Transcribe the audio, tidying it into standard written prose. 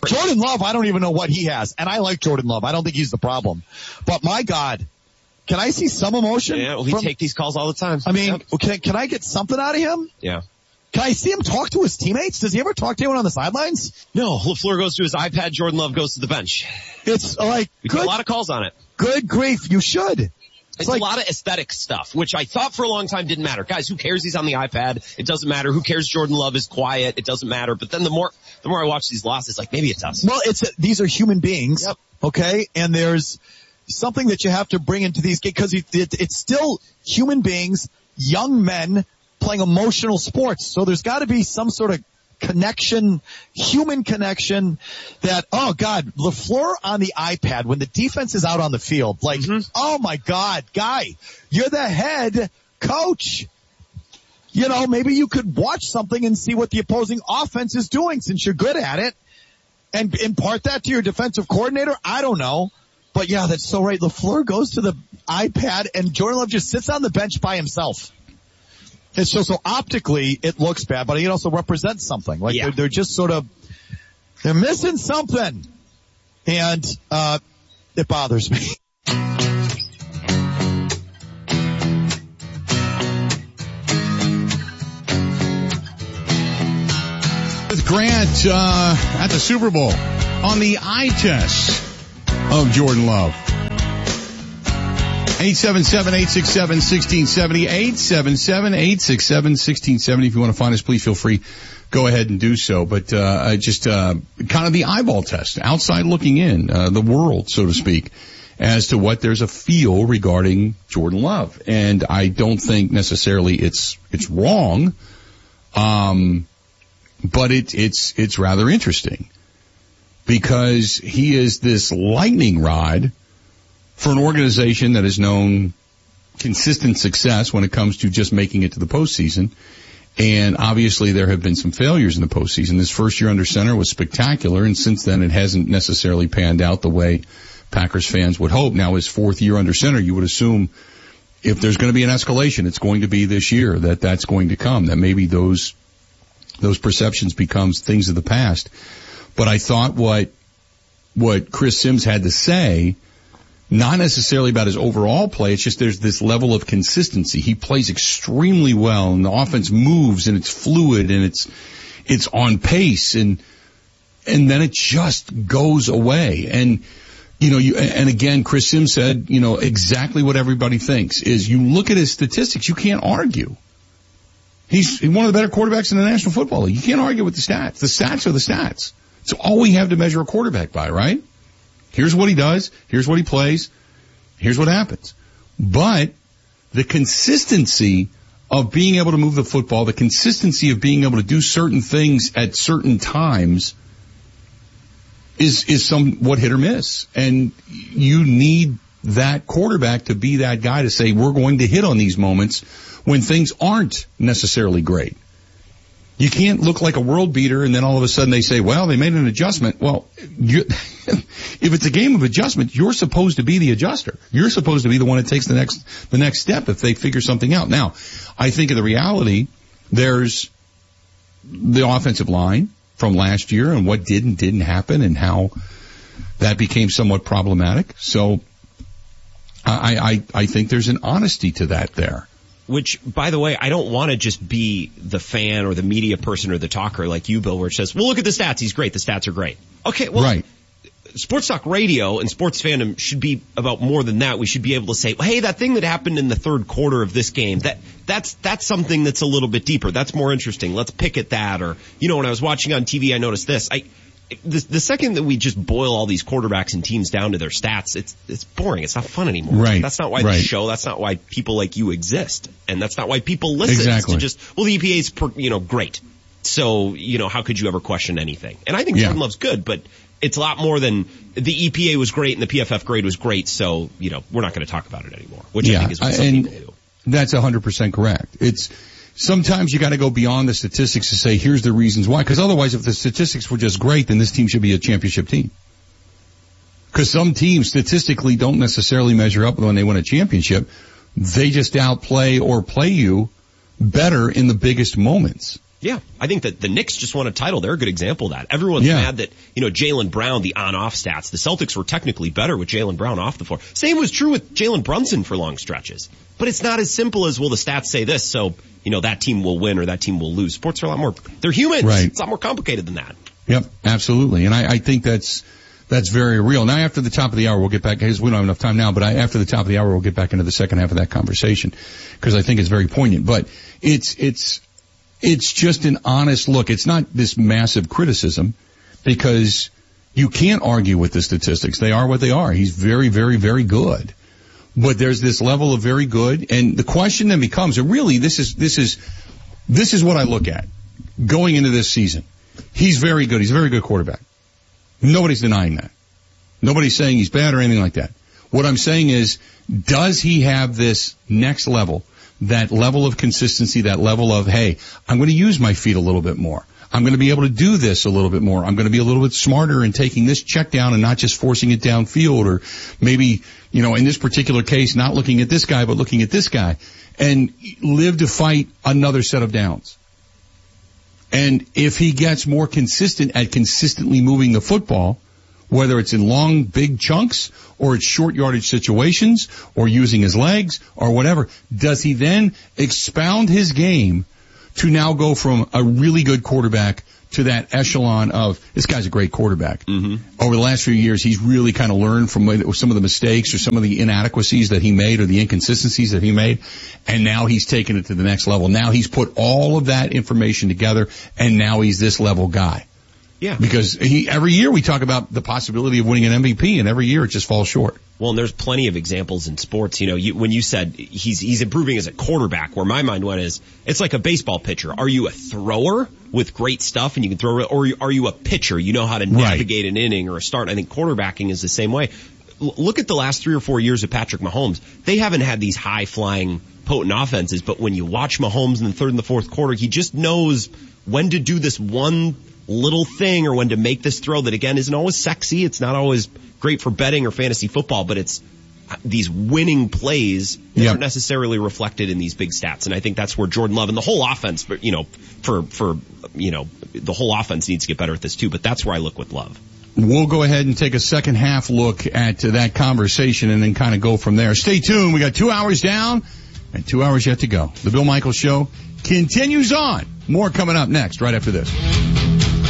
Jordan Love, I don't even know what he has. And I like Jordan Love. I don't think he's the problem. But my God, can I see some emotion? Yeah, we take these calls all the time. I mean, can I get something out of him? Yeah. Can I see him talk to his teammates? Does he ever talk to anyone on the sidelines? No, LaFleur goes to his iPad, Jordan Love goes to the bench. It's like, we get a lot of calls on it. Good grief, you should. It's like a lot of aesthetic stuff, which I thought for a long time didn't matter. Guys, who cares he's on the iPad? It doesn't matter. Who cares Jordan Love is quiet? It doesn't matter. But then the more I watch these losses, like maybe it does. Well, these are human beings. Yep. Okay. And there's something that you have to bring into these games because it's still human beings, young men playing emotional sports. So there's got to be some sort of connection, human connection that, oh God, LaFleur on the iPad when the defense is out on the field, like, oh my God, guy, you're the head coach. You know, maybe you could watch something and see what the opposing offense is doing since you're good at it and impart that to your defensive coordinator. I don't know. But yeah, that's so right. LaFleur goes to the iPad and Jordan Love just sits on the bench by himself. It's so optically it looks bad, but it also represents something. Like they're just sort of, they're missing something. And, it bothers me. With Grant, at the Super Bowl on the eye test of Jordan Love. 877-867-1670, 877-867-1670. If you want to find us, please feel free. Go ahead and do so. But, just, kind of the eyeball test, outside looking in, the world, so to speak, as to what there's a feel regarding Jordan Love. And I don't think necessarily it's wrong. But it's rather interesting because he is this lightning rod for an organization that has known consistent success when it comes to just making it to the postseason. And obviously there have been some failures in the postseason. This first year under center was spectacular, and since then it hasn't necessarily panned out the way Packers fans would hope. Now his fourth year under center, you would assume if there's going to be an escalation, it's going to be this year, that's going to come, that maybe those perceptions becomes things of the past. But I thought what Chris Sims had to say, not necessarily about his overall play, it's just there's this level of consistency. He plays extremely well, and the offense moves, and it's fluid, and it's on pace, and then it just goes away. And, and again, Chris Sims said, exactly what everybody thinks is you look at his statistics, you can't argue. He's one of the better quarterbacks in the National Football League. You can't argue with the stats. The stats are the stats. It's all we have to measure a quarterback by, right? Here's what he does. Here's what he plays. Here's what happens. But the consistency of being able to move the football, the consistency of being able to do certain things at certain times is somewhat hit or miss. And you need that quarterback to be that guy to say, we're going to hit on these moments when things aren't necessarily great. You can't look like a world beater and then all of a sudden they say, well, they made an adjustment. Well, if it's a game of adjustment, you're supposed to be the adjuster. You're supposed to be the one that takes the next step if they figure something out. Now, I think of the reality, there's the offensive line from last year and what did and didn't happen and how that became somewhat problematic. So I think there's an honesty to that there. Which, by the way, I don't want to just be the fan or the media person or the talker like you, Bill, where it says, well, look at the stats. He's great. The stats are great. Okay, well, right. Sports Talk Radio and sports fandom should be about more than that. We should be able to say, well, hey, that thing that happened in the third quarter of this game, that's something that's a little bit deeper. That's more interesting. Let's pick at that. Or, when I was watching on TV, I noticed this. The second that we just boil all these quarterbacks and teams down to their stats, it's boring. It's not fun anymore. Right. That's not why the show, that's not why people like you exist. And that's not why people listen. Exactly. To just, well, the EPA's, great. So, how could you ever question anything? And I think Jordan Love's good, but it's a lot more than the EPA was great and the PFF grade was great. So, we're not going to talk about it anymore, which I think is what some people do. That's 100% correct. Sometimes you got to go beyond the statistics to say, here's the reasons why. Because otherwise, if the statistics were just great, then this team should be a championship team. Because some teams statistically don't necessarily measure up when they win a championship. They just outplay or play you better in the biggest moments. Yeah, I think that the Knicks just won a title. They're a good example of that. Everyone's mad that, Jaylen Brown, the on-off stats, the Celtics were technically better with Jaylen Brown off the floor. Same was true with Jalen Brunson for long stretches. But it's not as simple as, well, the stats say this, so, that team will win or that team will lose. Sports are a lot more, they're humans. Right. It's a lot more complicated than that. Yep, absolutely. And I think that's very real. Now, after the top of the hour, we'll get back, because we don't have enough time now, but after the top of the hour, we'll get back into the second half of that conversation, because I think it's very poignant. But it's just an honest look. It's not this massive criticism, because you can't argue with the statistics. They are what they are. He's very, very, very good. But there's this level of very good, and the question then becomes, and really this is what I look at going into this season. He's very good. He's a very good quarterback. Nobody's denying that. Nobody's saying he's bad or anything like that. What I'm saying is, does he have this next level? That level of consistency, that level of, hey, I'm going to use my feet a little bit more. I'm going to be able to do this a little bit more. I'm going to be a little bit smarter in taking this check down and not just forcing it downfield, or maybe, in this particular case, not looking at this guy, but looking at this guy, and live to fight another set of downs. And if he gets more consistent at consistently moving the football, whether it's in long, big chunks, or it's short yardage situations, or using his legs, or whatever, does he then expound his game to now go from a really good quarterback to that echelon of, this guy's a great quarterback? Mm-hmm. Over the last few years, he's really kind of learned from some of the mistakes or some of the inadequacies that he made or the inconsistencies that he made, and now he's taken it to the next level. Now he's put all of that information together, and now he's this level guy. Yeah. Because every year we talk about the possibility of winning an MVP, and every year it just falls short. Well, and there's plenty of examples in sports. When you said he's improving as a quarterback, where my mind went is, it's like a baseball pitcher. Are you a thrower with great stuff and you can throw, or are you a pitcher? You know how to navigate an inning or a start. I think quarterbacking is the same way. Look at the last 3 or 4 years of Patrick Mahomes. They haven't had these high-flying, potent offenses, but when you watch Mahomes in the third and the fourth quarter, he just knows when to do this one little thing, or when to make this throw that, again, isn't always sexy. It's not always great for betting or fantasy football, but it's these winning plays that aren't necessarily reflected in these big stats. And I think that's where Jordan Love and the whole offense, the whole offense needs to get better at this too. But that's where I look with Love. We'll go ahead and take a second half look at that conversation and then kind of go from there. Stay tuned. We got 2 hours down and 2 hours yet to go. The Bill Michaels Show continues on. More coming up next, right after this.